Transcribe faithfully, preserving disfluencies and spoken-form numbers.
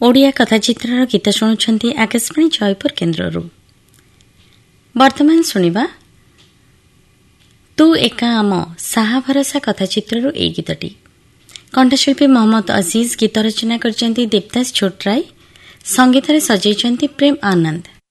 ओडिया कथाचित्र गीत शुणुंट आकाशवाणी जयपुर केन्द्र। वर्तमान शुणा तू एका आम साहा भरसा कथाचित्र ए गीतटी। कंठशिल्पी मोहम्मद अजीज, गीत रचना कर देवदास छोटराय, संगीत सजाई प्रेम आनंद।